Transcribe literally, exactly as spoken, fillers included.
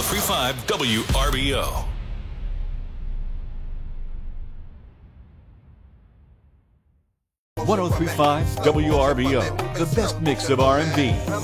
three point five W R B O. one oh three point five W R B O, the best mix of R and B,